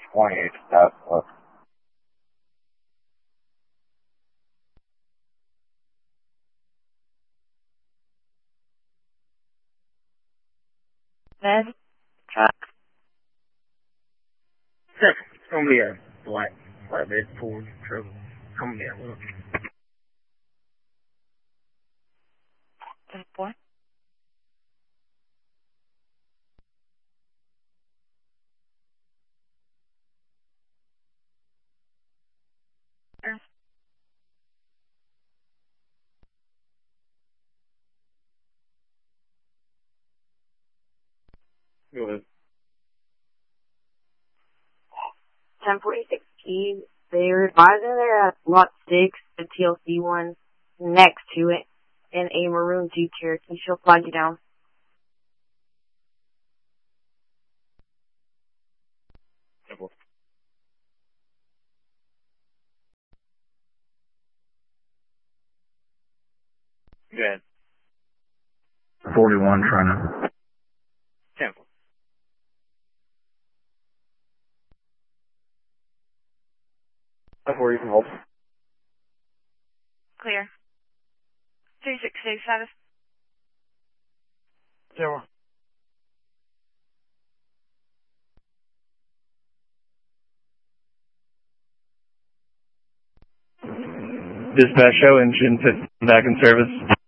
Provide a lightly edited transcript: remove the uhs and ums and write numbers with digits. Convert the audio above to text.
28 stuff. Med truck. It's gonna be a black flatbed Ford truck. It's gonna be a little. 10-4. Go ahead. 1046 key. They're advising they're at lot 6, the TLC one, next to it, in a maroon Jeep Cherokee. She'll flag you down. Simple. Go ahead. 41 trying to. Simple. That's where you can hold. Clear. 360 status. Zero. Dispatch show engine back in service.